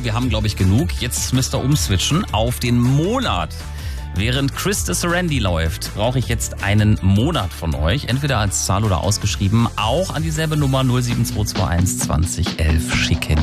wir haben, glaube ich, genug. Jetzt müsst ihr umswitchen auf den Monat. Während Chris de Serendi läuft, brauche ich jetzt einen Monat von euch. Entweder als Zahl oder ausgeschrieben. Auch an dieselbe Nummer 07221 20 11 schicken.